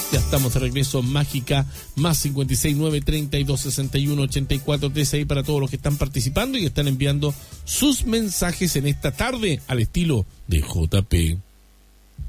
Ya estamos de regreso, Mágica, más 569-3261-8413 ahí para todos los que están participando y están enviando sus mensajes en esta tarde al estilo de JP.